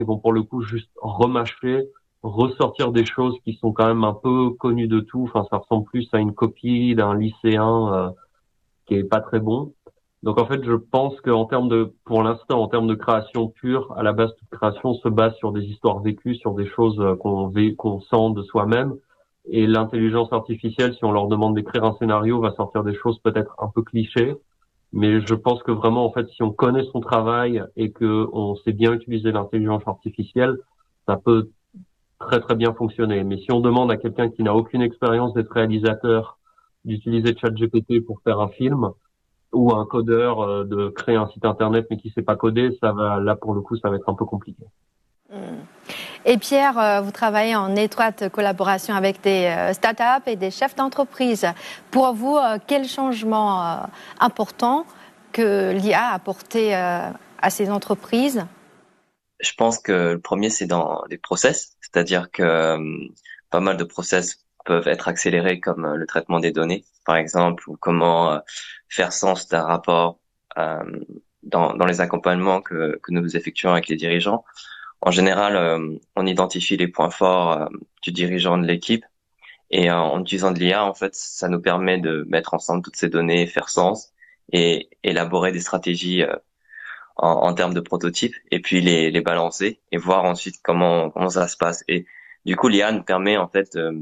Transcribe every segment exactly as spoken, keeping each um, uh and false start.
Ils vont pour le coup juste remâcher, ressortir des choses qui sont quand même un peu connues de tout. Enfin, ça ressemble plus à une copie d'un lycéen euh, qui est pas très bon. Donc en fait, je pense qu'en termes de, pour l'instant, en termes de création pure, à la base, toute création se base sur des histoires vécues, sur des choses euh, qu'on vé- qu'on sent de soi-même. Et l'intelligence artificielle, si on leur demande d'écrire un scénario, va sortir des choses peut-être un peu clichés. Mais je pense que vraiment, en fait, si on connaît son travail et que on sait bien utiliser l'intelligence artificielle, ça peut très très bien fonctionner. Mais si on demande à quelqu'un qui n'a aucune expérience d'être réalisateur, d'utiliser ChatGPT pour faire un film, ou un codeur euh, de créer un site internet mais qui sait pas coder, ça va, là pour le coup, ça va être un peu compliqué. Et Pierre, euh, vous travaillez en étroite collaboration avec des euh, startups et des chefs d'entreprise. Pour vous, euh, quel changement euh, important que l'I A a apporté euh, à ces entreprises? Je pense que le premier, c'est dans les process, c'est-à-dire que euh, pas mal de process peuvent être accélérés, comme euh, le traitement des données, par exemple, ou comment euh, faire sens d'un rapport euh, dans, dans les accompagnements que, que nous effectuons avec les dirigeants. En général, euh, on identifie les points forts euh, du dirigeant de l'équipe, et euh, en utilisant de l'I A, en fait, ça nous permet de mettre ensemble toutes ces données, faire sens et élaborer des stratégies euh, en, en termes de prototypes, et puis les, les balancer et voir ensuite comment comment ça se passe. Et du coup, l'I A nous permet en fait de,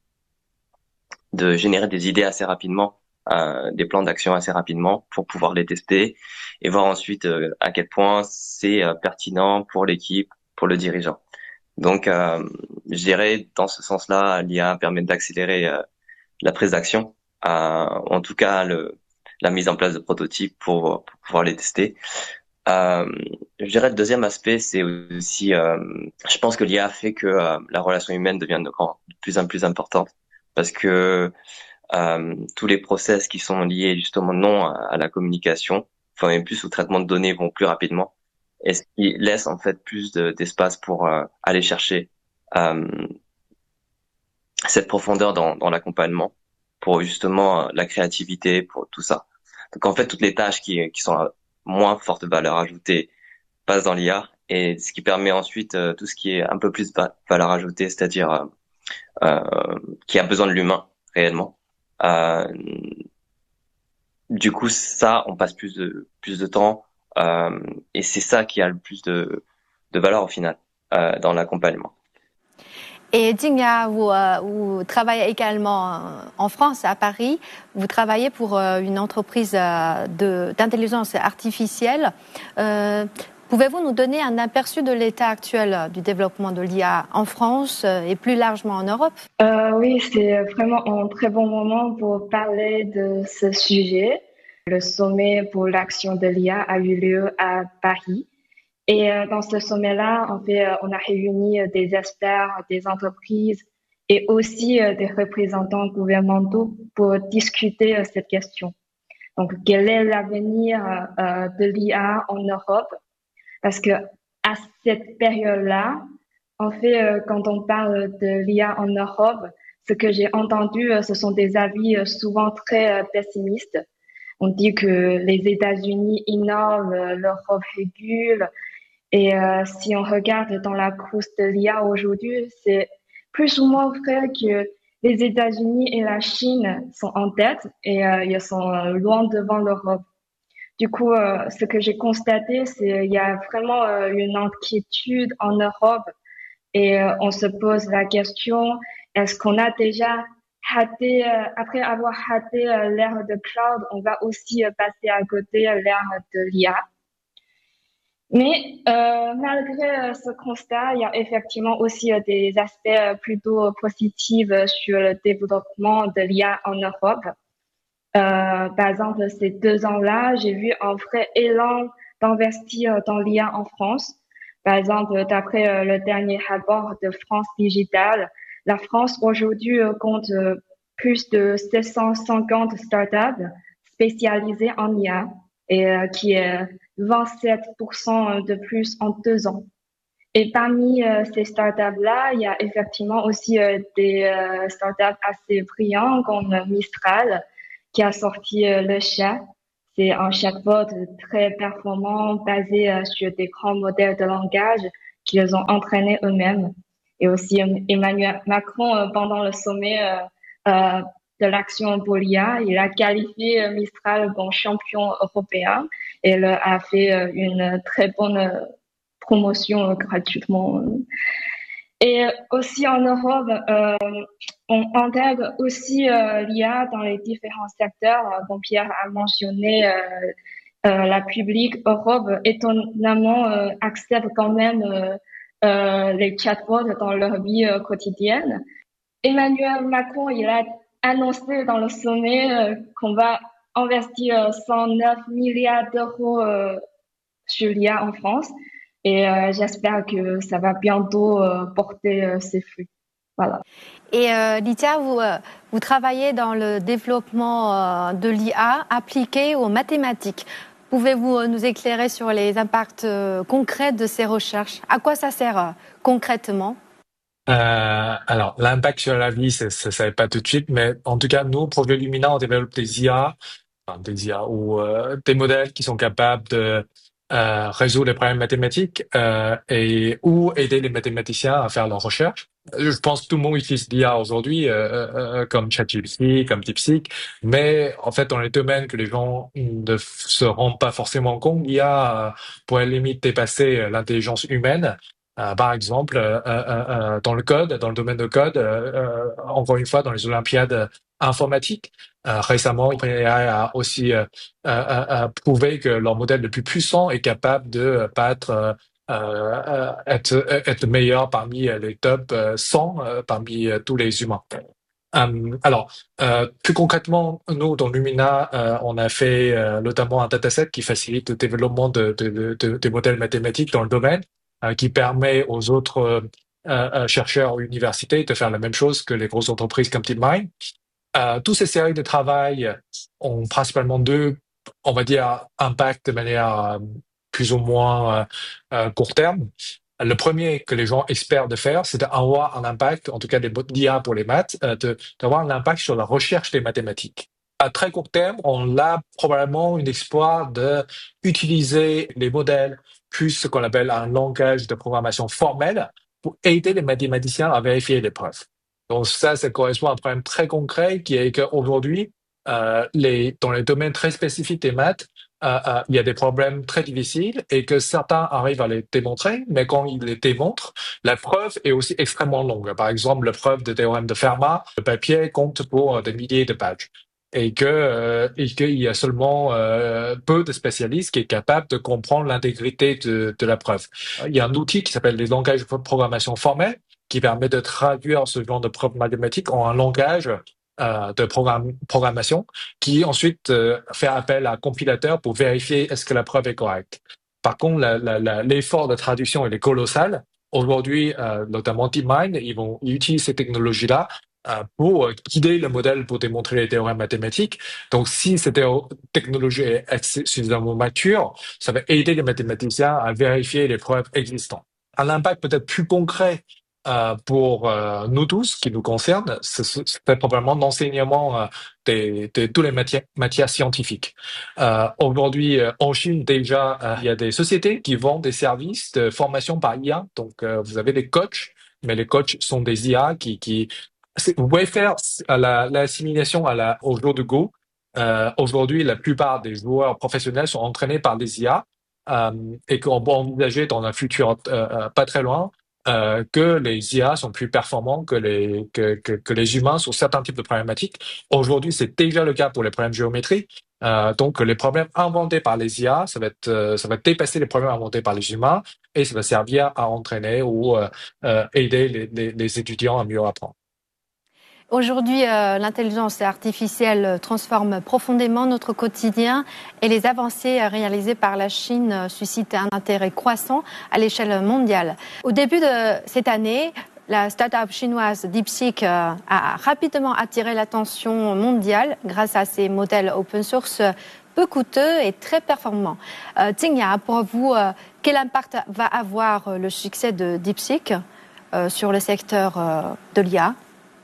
de générer des idées assez rapidement, euh, des plans d'action assez rapidement pour pouvoir les tester et voir ensuite euh, à quel point c'est euh, pertinent pour l'équipe, pour le dirigeant. Donc, euh, je dirais dans ce sens-là, l'I A permet d'accélérer euh, la prise d'action, euh, en tout cas le, la mise en place de prototypes pour, pour pouvoir les tester. Euh, je dirais le deuxième aspect, c'est aussi, euh, je pense que l'I A fait que euh, la relation humaine devient de, grand- de plus en plus importante parce que euh, tous les process qui sont liés justement non à, à la communication, enfin même plus au traitement de données vont plus rapidement et ce qui laisse en fait plus de- d'espace pour euh, aller chercher euh, cette profondeur dans, dans l'accompagnement, pour justement euh, la créativité, pour tout ça. Donc en fait toutes les tâches qui, qui sont à moins forte valeur ajoutée passe dans l'I A et ce qui permet ensuite euh, tout ce qui est un peu plus va- valeur ajoutée, c'est-à-dire euh, euh, qui a besoin de l'humain réellement. Euh, du coup, ça, on passe plus de plus de temps euh, et c'est ça qui a le plus de de valeur au final euh, dans l'accompagnement. Et Jingya, vous, euh, vous travaillez également euh, en France, à Paris. Vous travaillez pour euh, une entreprise euh, de, d'intelligence artificielle. Euh, Pouvez-vous nous donner un aperçu de l'état actuel du développement de l'I A en France euh, et plus largement en Europe? Euh, oui, c'est vraiment un très bon moment pour parler de ce sujet. Le sommet pour l'action de l'I A a eu lieu à Paris. Et euh, dans ce sommet-là, en fait, euh, on a réuni euh, des experts, des entreprises et aussi euh, des représentants gouvernementaux pour discuter euh, cette question. Donc, quel est l'avenir euh, de l'I A en Europe? Parce que à cette période-là, en fait, euh, quand on parle de l'I A en Europe, ce que j'ai entendu, euh, ce sont des avis euh, souvent très euh, pessimistes. On dit que les États-Unis innovent, euh, l'Europe régule. Et euh, si on regarde dans la course de l'I A aujourd'hui, c'est plus ou moins vrai que les États-Unis et la Chine sont en tête et euh, ils sont euh, loin devant l'Europe. Du coup, euh, ce que j'ai constaté, c'est il y a vraiment euh, une inquiétude en Europe et euh, on se pose la question, est-ce qu'on a déjà hâté, euh, après avoir hâté euh, l'ère de cloud, on va aussi euh, passer à côté euh, l'ère de l'I A. Mais euh, malgré euh, ce constat, il y a effectivement aussi euh, des aspects euh, plutôt positifs euh, sur le développement de l'I A en Europe. Euh, par exemple, ces deux ans-là, j'ai vu un vrai élan d'investir dans l'I A en France. Par exemple, d'après euh, le dernier rapport de France Digital, la France aujourd'hui euh, compte euh, plus de sept cent cinquante startups spécialisées en I A et euh, qui est vingt-sept pour cent de plus en deux ans. Et parmi euh, ces startups-là, il y a effectivement aussi euh, des euh, startups assez brillants comme euh, Mistral, qui a sorti euh, le chat. C'est un chatbot très performant basé euh, sur des grands modèles de langage qu'ils ont entraîné eux-mêmes. Et aussi Emmanuel Macron, pendant le sommet euh, euh, de l'action pour l'I A, il a qualifié Mistral comme champion européen et il a fait une très bonne promotion gratuitement. Et aussi en Europe, euh, on intègre aussi euh, l'I A dans les différents secteurs. Comme Pierre a mentionné, euh, euh, la publique Europe étonnamment euh, accepte quand même euh, euh, les chatbots dans leur vie euh, quotidienne. Emmanuel Macron, il a annoncé dans le sommet euh, qu'on va investir cent neuf milliards d'euros euh, sur l'I A en France. Et euh, j'espère que ça va bientôt euh, porter euh, ses fruits. Voilà. Et euh, Lydia, vous, euh, vous travaillez dans le développement euh, de l'I A appliqué aux mathématiques. Pouvez-vous euh, nous éclairer sur les impacts euh, concrets de ces recherches? À quoi ça sert euh, concrètement? Euh, alors, l'impact sur la vie, ça ne savait pas tout de suite, mais en tout cas, nous, au projet Lumina, on développe des I A, enfin, des I A ou euh, des modèles qui sont capables de euh, résoudre les problèmes mathématiques euh, et ou aider les mathématiciens à faire leurs recherches. Je pense que tout le monde utilise l'I A aujourd'hui, euh, euh, comme ChatGPT, comme DeepSeek, mais en fait, dans les domaines que les gens ne se rendent pas forcément compte, l'I A euh, pourrait limite dépasser l'intelligence humaine. Euh, par exemple, euh, euh, euh, dans le code, dans le domaine de code, euh, euh, encore une fois, dans les Olympiades informatiques, euh, récemment, OpenAI a aussi euh, euh, euh, prouvé que leur modèle le plus puissant est capable de battre, euh, euh, être, être meilleur parmi les top cent, euh, parmi euh, tous les humains. Euh, alors, euh, plus concrètement, nous, dans Lumina, euh, on a fait euh, notamment un dataset qui facilite le développement de, de, de, de, de modèles mathématiques dans le domaine, euh, qui permet aux autres euh, euh, chercheurs universités de faire la même chose que les grosses entreprises comme DeepMind. Euh, toutes ces séries de travail ont principalement deux, on va dire, impacts de manière euh, plus ou moins euh, euh, court terme. Le premier que les gens espèrent de faire, c'est d'avoir un impact, en tout cas des d'I A pour les maths, euh, de, d'avoir un impact sur la recherche des mathématiques. À très court terme, on a probablement une espoir de utiliser les modèles plus ce qu'on appelle un langage de programmation formel pour aider les mathématiciens à vérifier les preuves. Donc ça, ça correspond à un problème très concret qui est qu'aujourd'hui, euh, les, dans les domaines très spécifiques des maths, euh, euh, il y a des problèmes très difficiles et que certains arrivent à les démontrer, mais quand ils les démontrent, la preuve est aussi extrêmement longue. Par exemple, la preuve de théorème de Fermat, le papier compte pour des milliers de pages. Et que euh, et qu'il y a seulement euh, peu de spécialistes qui est capable de comprendre l'intégrité de, de la preuve. Il y a un outil qui s'appelle les langages de programmation formels qui permet de traduire ce genre de preuves mathématiques en un langage euh, de programme, programmation qui ensuite euh, fait appel à un compilateur pour vérifier est-ce que la preuve est correcte. Par contre, la, la, la, l'effort de traduction il est colossal. Aujourd'hui, euh, notamment DeepMind, ils vont ils utilisent ces technologies-là euh, pour guider le modèle pour démontrer les théorèmes mathématiques. Donc, si cette technologie est suffisamment mature, ça va aider les mathématiciens à vérifier les preuves existantes. Un impact peut-être plus concret euh, pour euh, nous tous, qui nous concerne, c'est probablement l'enseignement euh, de, de toutes les matières, matières scientifiques. Euh, Aujourd'hui, euh, en Chine, déjà, euh, il y a des sociétés qui vendent des services de formation par I A. Donc, euh, vous avez des coachs, mais les coachs sont des I A qui... qui vous pouvez faire la, l'assimilation à la, au jour de Go. Euh, Aujourd'hui, la plupart des joueurs professionnels sont entraînés par des I A euh, et qu'on peut envisager dans un futur euh, pas très loin Euh, que les I A sont plus performants que les que, que, que les humains sur certains types de problématiques. Aujourd'hui, c'est déjà le cas pour les problèmes de géométrie. Euh, donc, les problèmes inventés par les I A, ça va être euh, ça va dépasser les problèmes inventés par les humains et ça va servir à entraîner ou euh, euh, aider les, les, les étudiants à mieux apprendre. Aujourd'hui, euh, l'intelligence artificielle transforme profondément notre quotidien et les avancées réalisées par la Chine suscitent un intérêt croissant à l'échelle mondiale. Au début de cette année, la start-up chinoise DeepSeek euh, a rapidement attiré l'attention mondiale grâce à ses modèles open source peu coûteux et très performants. Euh, Jingya, pour vous, euh, quel impact va avoir le succès de DeepSeek euh, sur le secteur euh, de l'I A ?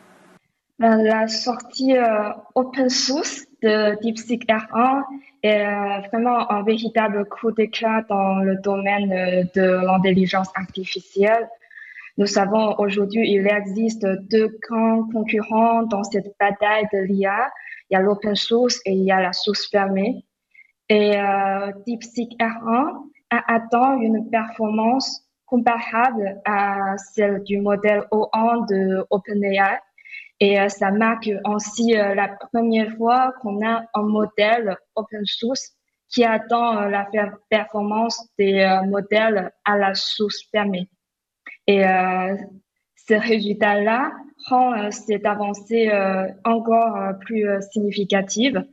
Ben, la sortie euh, open source de DeepSeek R un est euh, vraiment un véritable coup d'éclat dans le domaine euh, de l'intelligence artificielle. Nous savons aujourd'hui il existe deux grands concurrents dans cette bataille de l'I A. Il y a l'open source et il y a la source fermée. Et euh, DeepSeek R un a atteint une performance comparable à celle du modèle O un de OpenAI. Et euh, ça marque ainsi euh, la première fois qu'on a un modèle open source qui atteint euh, la performance des euh, modèles à la source fermée. Et euh, ce résultat-là rend euh, cette avancée euh, encore euh, plus euh, significative.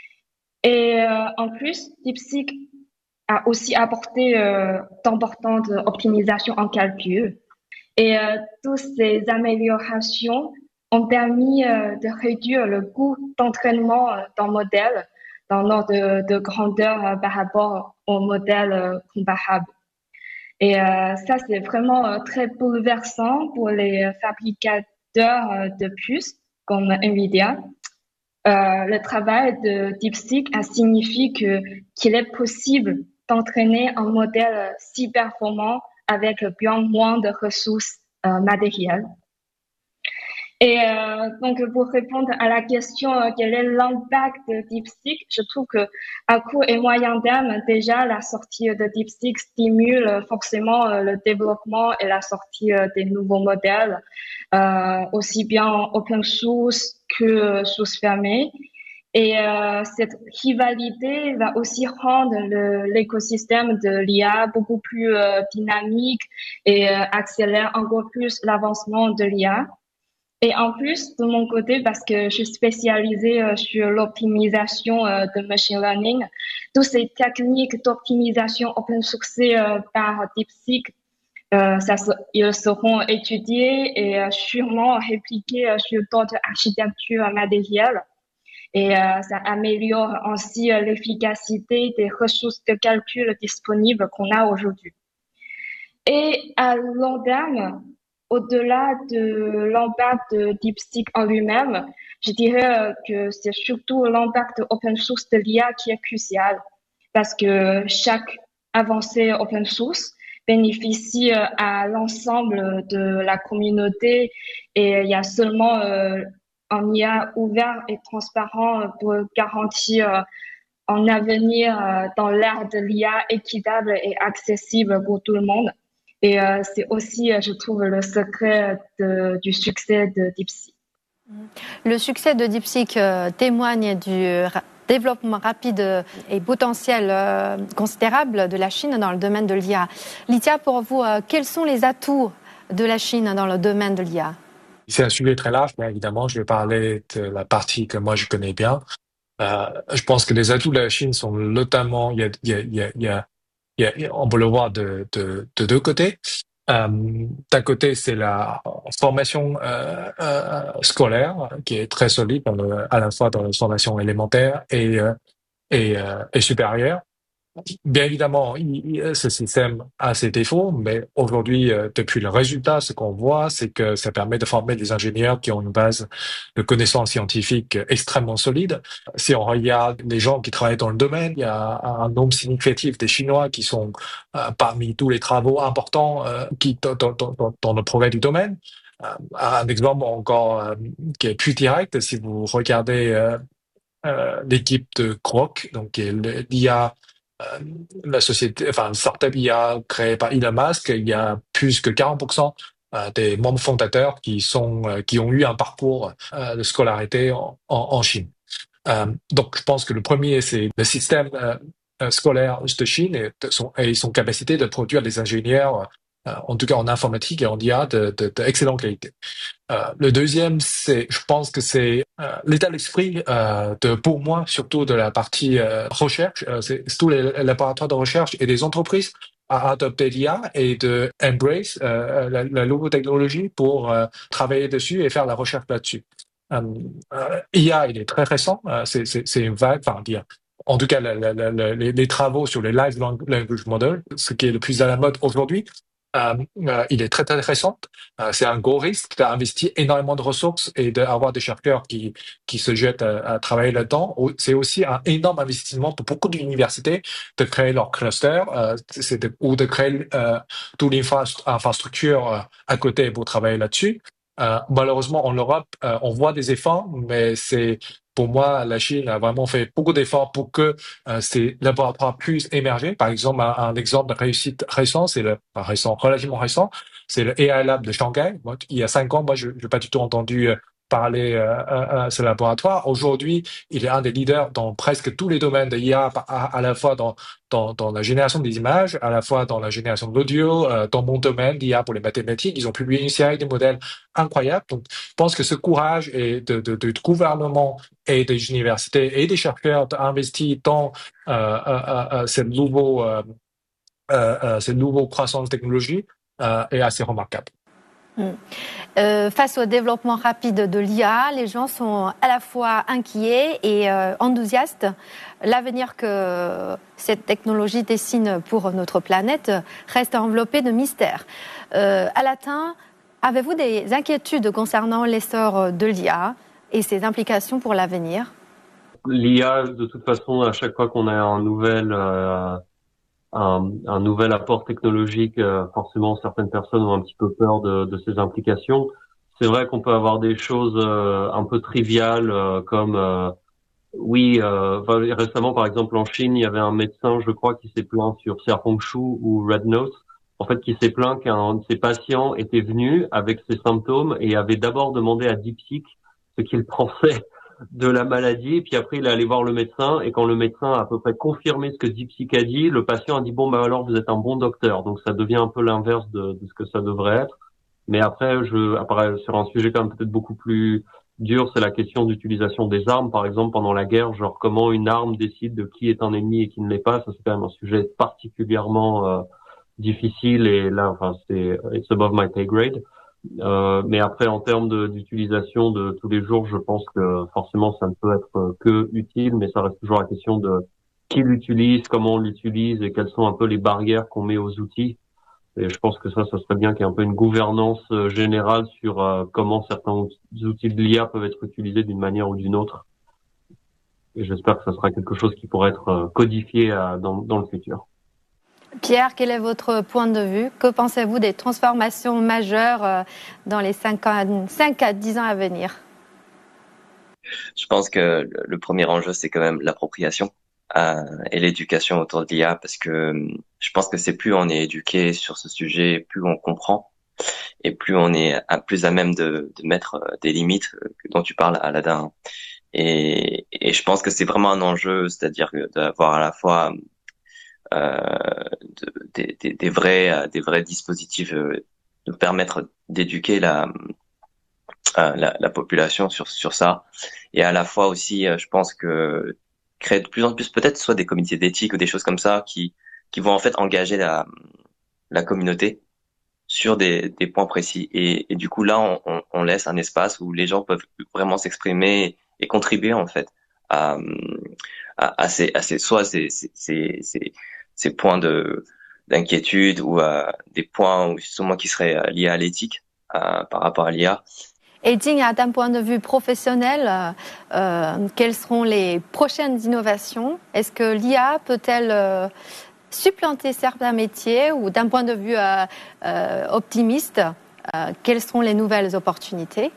Et euh, en plus, DeepSeek a aussi apporté euh, d'importantes optimisations en calcul. Et euh, toutes ces améliorations ont permis euh, de réduire le coût d'entraînement euh, d'un modèle dans l'ordre de, de grandeur euh, par rapport au modèle euh, comparable. Et euh, ça, c'est vraiment euh, très bouleversant pour les fabricateurs euh, de puces comme Nvidia. Euh, le travail de DeepSeek a signifié que qu'il est possible d'entraîner un modèle si performant avec bien moins de ressources euh, matérielles. Et euh, donc, pour répondre à la question, euh, quel est l'impact de DeepSeek, je trouve que à court et moyen terme, déjà, la sortie de DeepSeek stimule forcément euh, le développement et la sortie euh, des nouveaux modèles, euh, aussi bien open source que source fermée. Et euh, cette rivalité va aussi rendre l'écosystème de l'I A beaucoup plus euh, dynamique et euh, accélère encore plus l'avancement de l'I A. Et en plus, de mon côté, parce que je suis spécialisée euh, sur l'optimisation euh, de machine learning, toutes ces techniques d'optimisation open source euh, par DeepSeek, euh, ça, ils seront étudiées et euh, sûrement répliquées euh, sur d'autres architectures matérielles. Et euh, ça améliore ainsi euh, l'efficacité des ressources de calcul disponibles qu'on a aujourd'hui. Et à long terme, au-delà de l'impact de DeepSeek en lui-même, je dirais que c'est surtout l'impact open source de l'I A qui est crucial parce que chaque avancée open source bénéficie à l'ensemble de la communauté et il y a seulement euh, un I A ouvert et transparent pour garantir un avenir euh, dans l'ère de l'I A équitable et accessible pour tout le monde. Et euh, c'est aussi, je trouve, le secret de, du succès de DeepSeek. Le succès de DeepSeek euh, témoigne du ra- développement rapide et potentiel euh, considérable de la Chine dans le domaine de l'I A. Lithia, pour vous, euh, quels sont les atouts de la Chine dans le domaine de l'I A? C'est un sujet très large, mais évidemment, je vais parler de la partie que moi je connais bien. Euh, je pense que les atouts de la Chine sont notamment, il y a, il y a, il y a, il y a, il y a- on peut le voir de, de, de deux côtés. Euh, d'un côté, c'est la formation euh, euh, scolaire qui est très solide dans le- à la fois dans la formation élémentaire et, euh, et, euh, et supérieure. Bien évidemment, il- il- ce système a ses défauts, mais aujourd'hui, euh, depuis le résultat, ce qu'on voit, c'est que ça permet de former des ingénieurs qui ont une base de connaissances scientifiques extrêmement solide. Si on regarde les gens qui travaillent dans le domaine, il y a un nombre significatif des Chinois qui sont euh, parmi tous les travaux importants euh, qui dans, dans, dans, dans le progrès du domaine. Euh, un exemple encore euh, qui est plus direct, si vous regardez euh, euh, l'équipe de Grok, donc qui est le- l'I A, euh, la société, enfin, startup I A créée par Elon Musk, il y a plus que quarante pour cent euh, des membres fondateurs qui sont, euh, qui ont eu un parcours euh, de scolarité en, en, en Chine. Euh, donc, je pense que le premier, c'est le système euh, euh, scolaire de Chine et, de son, et son capacité de produire des ingénieurs, euh, en tout cas en informatique et en I A, de, de, de excellente qualité. Euh, le deuxième, c'est, je pense que c'est euh, l'état d'esprit euh, de, pour moi, surtout de la partie euh, recherche. Euh, c'est c'est tous les laboratoires de recherche et des entreprises à adopter l'I A et de embrace euh, la, la nouvelle technologie pour euh, travailler dessus et faire la recherche là-dessus. Euh, euh, I A, il est très récent. Euh, c'est c'est c'est une vague, enfin dire. En tout cas, la, la, la, les, les travaux sur les live language models, ce qui est le plus à la mode aujourd'hui, euh, euh, il est très très récent. Euh, c'est un gros risque d'investir énormément de ressources et d'avoir des chercheurs qui qui se jettent à, à travailler là-dedans. Au- C'est aussi un énorme investissement pour beaucoup d'universités de créer leur cluster, euh, c'est de- ou de créer euh, toute l'infrastructure euh, à côté pour travailler là-dessus. Euh, malheureusement, en Europe, euh, on voit des efforts, mais c'est pour moi, la Chine a vraiment fait beaucoup d'efforts pour que euh, ces laboratoires puissent émerger. Par exemple, un, un exemple de réussite récent, c'est le enfin, récent, relativement récent, c'est le A I Lab de Shanghai. Moi, il y a cinq ans, moi, je n'ai pas du tout entendu euh, parler euh, à, à ce laboratoire. Aujourd'hui, il est un des leaders dans presque tous les domaines de I A, à, à la fois dans, dans, dans la génération des images, à la fois dans la génération de l'audio, euh, dans mon domaine d'I A pour les mathématiques. Ils ont publié une série de modèles incroyables. Donc, je pense que ce courage et de, de, de gouvernement et des universités et des chercheurs d'investir dans euh, euh, euh, ce nouveau, euh, euh, euh, ce nouveau croissance technologique euh, est assez remarquable. Mm. Euh, face au développement rapide de l'I A, les gens sont à la fois inquiets et euh, enthousiastes. L'avenir que cette technologie dessine pour notre planète reste enveloppé de mystères. Euh, Alain, avez-vous des inquiétudes concernant l'essor de l'I A et ses implications pour l'avenir? L'I A, de toute façon, à chaque fois qu'on a un nouvel euh, un, un nouvel apport technologique, euh, forcément certaines personnes ont un petit peu peur de, de ces implications. C'est vrai qu'on peut avoir des choses euh, un peu triviales euh, comme euh, oui, euh, enfin, récemment par exemple en Chine, il y avait un médecin, je crois, qui s'est plaint sur Serpong-Shu ou Red Nose, en fait, qui s'est plaint qu'un de ses patients était venu avec ses symptômes et avait d'abord demandé à DeepSeek ce qu'il pensait de la maladie, puis après il est allé voir le médecin, et quand le médecin a à peu près confirmé ce que DeepSeek a dit, le patient a dit bon bah alors vous êtes un bon docteur, donc ça devient un peu l'inverse de, de ce que ça devrait être. Mais après, je après sur un sujet quand même peut-être beaucoup plus dur, c'est la question d'utilisation des armes, par exemple pendant la guerre, genre comment une arme décide de qui est un ennemi et qui ne l'est pas, ça c'est quand même un sujet particulièrement euh, difficile, et là enfin c'est it's above my pay grade. Euh, mais après, en termes de- d'utilisation de tous les jours, je pense que forcément, ça ne peut être euh, que utile, mais ça reste toujours la question de qui l'utilise, comment on l'utilise et quelles sont un peu les barrières qu'on met aux outils. Et je pense que ça, ça serait bien qu'il y ait un peu une gouvernance euh, générale sur euh, comment certains outils de l'I A peuvent être utilisés d'une manière ou d'une autre. Et j'espère que ça sera quelque chose qui pourra être euh, codifié euh, dans, dans le futur. Pierre, quel est votre point de vue? Que pensez-vous des transformations majeures euh, dans les cinq à dix ans à venir? Je pense que le le premier enjeu, c'est quand même l'appropriation euh, et l'éducation autour de l'I A, parce que euh, je pense que c'est plus on est éduqué sur ce sujet, plus on comprend et plus on est à, plus à même de, de mettre euh, des limites euh, que dont tu parles, Aladin. Et, et je pense que c'est vraiment un enjeu, c'est-à-dire que d'avoir à la fois euh, de- des, des, des vrais euh, des vrais dispositifs euh, de permettre d'éduquer la euh, la, la population sur sur ça, et à la fois aussi euh, je pense que créer de plus en plus peut-être soit des comités d'éthique ou des choses comme ça qui qui vont en fait engager la la communauté sur des des points précis, et, et du coup là on, on, on laisse un espace où les gens peuvent vraiment s'exprimer et contribuer en fait à à, à ces à ces soit ces ces ces, ces, ces points de d'inquiétude, ou à des points justement qui seraient euh, liés à l'éthique euh, par rapport à l'I A. Et Jing, d'un point de vue professionnel, euh, quelles seront les prochaines innovations? Est-ce que l'I A peut-elle euh, supplanter certains métiers, ou d'un point de vue euh, euh, optimiste, euh, quelles seront les nouvelles opportunités?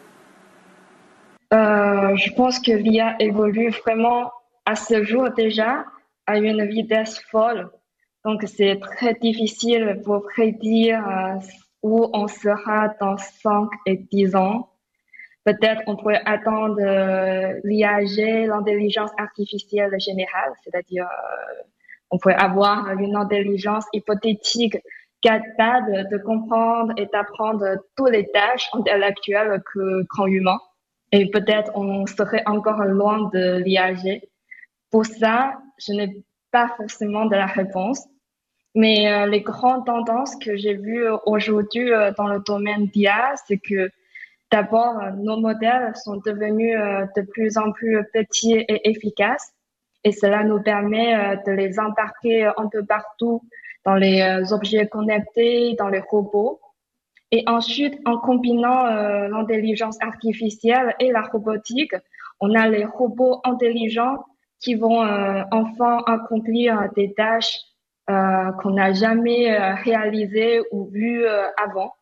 Euh, je pense que l'I A évolue vraiment à ce jour déjà à une vitesse folle. Donc, c'est très difficile pour prédire euh, où on sera dans cinq et dix ans. Peut-être on pourrait attendre euh, l'I A G, l'intelligence artificielle générale, c'est-à-dire euh, on pourrait avoir une intelligence hypothétique capable de comprendre et d'apprendre toutes les tâches intellectuelles que qu'un humain. Et peut-être on serait encore loin de l'I A G. Pour ça, je n'ai pas forcément de la réponse. Mais euh, les grandes tendances que j'ai vues aujourd'hui euh, dans le domaine d'I A, c'est que d'abord, euh, nos modèles sont devenus euh, de plus en plus petits et efficaces, et cela nous permet euh, de les embarquer un peu partout dans les euh, objets connectés, dans les robots. Et ensuite, en combinant euh, l'intelligence artificielle et la robotique, on a les robots intelligents qui vont euh, enfin accomplir des tâches euh, qu'on n'a jamais euh, réalisées ou vues euh, avant.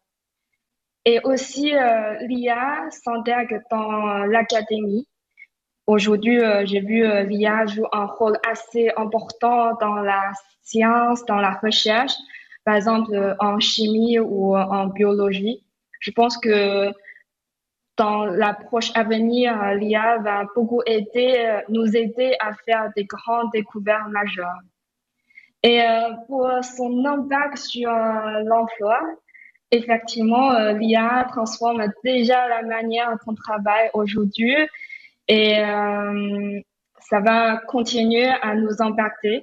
Et aussi, euh, l'I A s'intègre dans l'académie. Aujourd'hui, euh, j'ai vu euh, l'I A joue un rôle assez important dans la science, dans la recherche, par exemple euh, en chimie ou en biologie. Je pense que dans l'approche à venir, euh, l'I A va beaucoup aider, euh, nous aider à faire des grandes découvertes majeures. Et euh, pour son impact sur euh, l'emploi, effectivement, euh, l'I A transforme déjà la manière qu'on travaille aujourd'hui et euh, ça va continuer à nous impacter.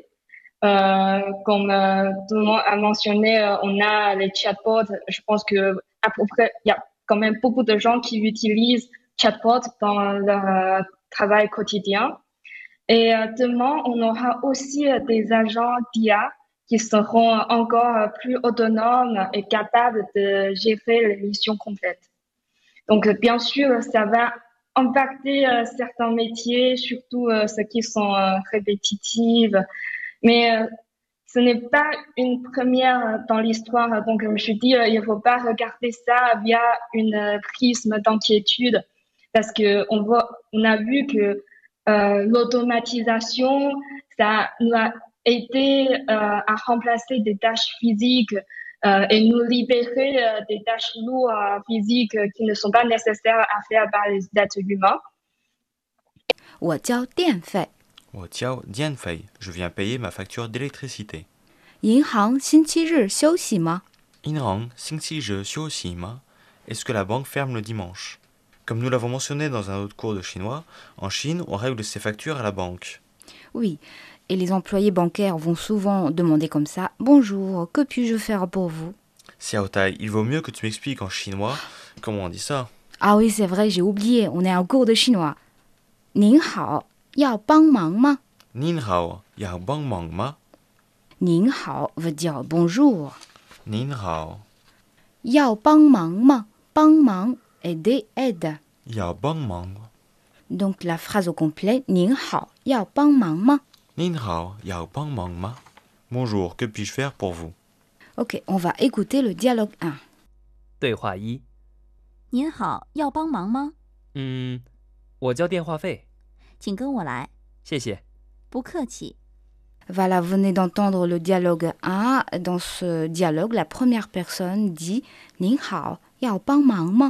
Euh, comme euh, tout le monde a mentionné, euh, on a les chatbots. Je pense que à peu près, il y a quand même beaucoup de gens qui utilisent chatbots dans leur euh, travail quotidien. Et euh, demain, on aura aussi euh, des agents d'I A qui seront encore euh, plus autonomes et capables de gérer les missions complètes. Donc, euh, bien sûr, ça va impacter euh, certains métiers, surtout euh, ceux qui sont euh, répétitifs. Mais euh, ce n'est pas une première dans l'histoire. Donc, je me suis dit, euh, il ne faut pas regarder ça via une euh, prisme d'inquiétude parce que on voit, on a vu que euh, l'automatisation, ça nous a aidé euh, à remplacer des tâches physiques euh, et nous libérer euh, des tâches lourdes euh, physiques euh, qui ne sont pas nécessaires à faire par les êtres humains. 我交电费， 我交电费, je viens payer ma facture d'électricité. 银行星期日休息吗？ 银行星期日休息吗? Est-ce que la banque ferme le dimanche? Comme nous l'avons mentionné dans un autre cours de chinois, en Chine, on règle ses factures à la banque. Oui, et les employés bancaires vont souvent demander comme ça « Bonjour, que puis-je faire pour vous ?» Xiao Tai, il vaut mieux que tu m'expliques en chinois comment on dit ça. Ah oui, c'est vrai, j'ai oublié, on est en cours de chinois. 您好，要帮忙吗？ Nin hao, yao bang mang ma? 您好 veut dire bonjour. Nin hao, 要帮忙吗？帮忙 aider, aide. yao bang mang. Donc la phrase au complet «您好，要帮忙吗？ Nin hao, yao bang mang ma? Bonjour, que puis-je faire pour vous? » Ok, on va écouter le dialogue un. 对话一： 您好，要帮忙吗？ 嗯，我交电话费， 请跟我来。 谢谢。 不客气。 Voilà, vous venez d'entendre le dialogue un. Dans ce dialogue, la première personne dit « 您好，要帮忙吗？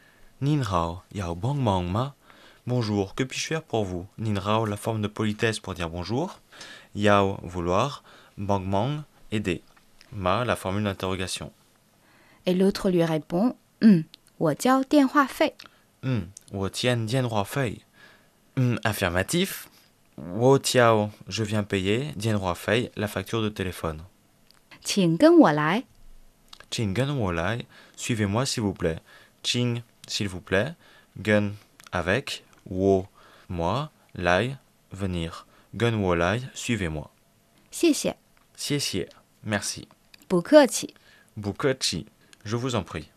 Nin hao, yao bang mang ma? Bonjour, que puis-je faire pour vous? Nin hao, la forme de politesse pour dire bonjour. Yao, vouloir. Bang mang, aider. Ma, la formule d'interrogation. » Et l'autre lui répond «嗯，我交电话费。 Hmm, wo tian dian roi fei. Hmm, affirmatif. Wo tiao, je viens payer, dian roi fei, la facture de téléphone. » 请跟我来。 Ching gun wo lai, suivez-moi s'il vous plaît. Ching, s'il vous plaît. Gun, avec. Wo, moi. Lai, venir. Gun wo lai, suivez-moi. 谢谢， Xie xie, merci. 不客气。 Bukechi, je vous en prie.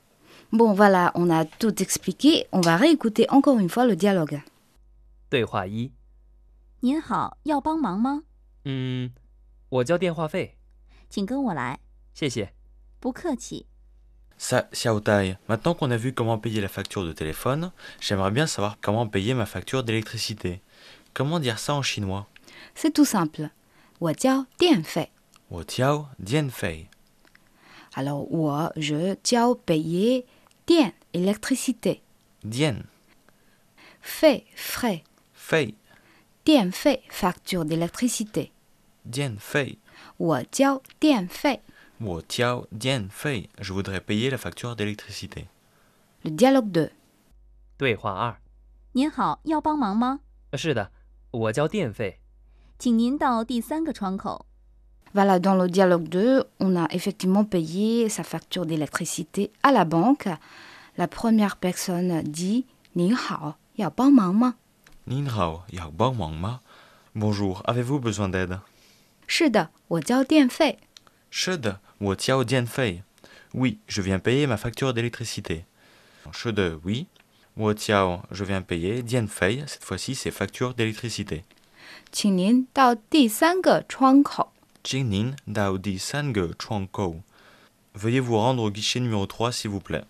Bon, voilà, on a tout expliqué. On va réécouter encore une fois le dialogue. 对话一： 您好，要帮忙吗？ 嗯，我交电话费， 请跟我来。 谢谢。 不客气。 Ça, Xiao Tai, maintenant qu'on a vu comment payer la facture de téléphone, j'aimerais bien savoir comment payer ma facture d'électricité. Comment dire ça en chinois? C'est tout simple. 我交电费。 Wo tiao dian fei. Alors, 我 je 交 payer 电 électricité. Dian, Fait frais. fei. 电费 facture d'électricité. Dian fei. 我交电费。 Wo tiao dian fei. Je voudrais payer la facture d'électricité. Le dialogue deux. 对话二： 您好，要帮忙吗？ 是的，我交电费。 请您到第三个窗口。 Voilà, dans le dialogue deux, on a effectivement payé sa facture d'électricité à la banque. La première personne dit « 您好，要帮忙吗？ Nin hao, yao bang mang ma? Bonjour, avez-vous besoin d'aide? » 是的，我交电费。 是的，我交电费。Oui, je viens payer ma facture d'électricité. 是的, oui. 我交, je viens payer. 电费, cette fois-ci, c'est facture d'électricité. 请您到第三个窗口。 请您到第三个窗口。Veuillez vous rendre au guichet numéro trois, s'il vous plaît.